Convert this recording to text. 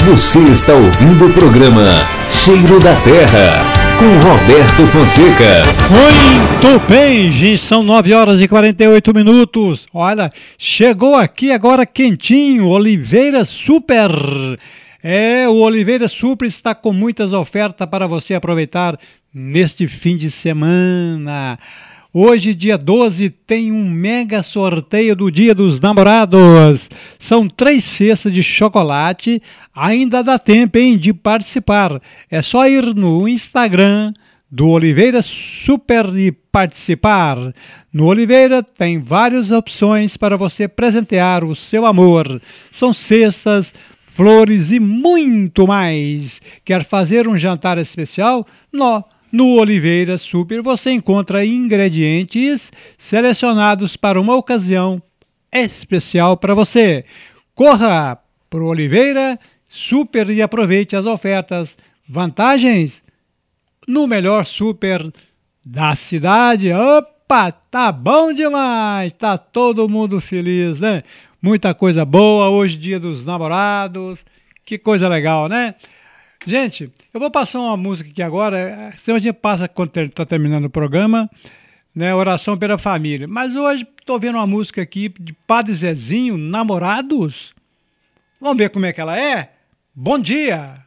Você está ouvindo o programa Cheiro da Terra, com Roberto Fonseca. Muito bem, gente, são 9h48. Olha, chegou aqui agora quentinho, Oliveira Super. O Oliveira Super está com muitas ofertas para você aproveitar neste fim de semana. Hoje, dia 12, tem um mega sorteio do Dia dos Namorados. São 3 cestas de chocolate. Ainda dá tempo, hein, de participar. É só ir no Instagram do Oliveira Super e participar. No Oliveira tem várias opções para você presentear o seu amor. São cestas, flores e muito mais. Quer fazer um jantar especial? No Oliveira Super você encontra ingredientes selecionados para uma ocasião especial para você. Corra para o Oliveira Super e aproveite as ofertas. Vantagens no melhor super da cidade. Opa, tá bom demais, tá todo mundo feliz, né? Muita coisa boa, hoje dia dos namorados, que coisa legal, né? Gente, eu vou passar uma música aqui agora, senão a gente passa quando está terminando o programa, né, Oração pela Família. Mas hoje estou vendo uma música aqui de Padre Zezinho, Namorados. Vamos ver como é que ela é? Bom dia!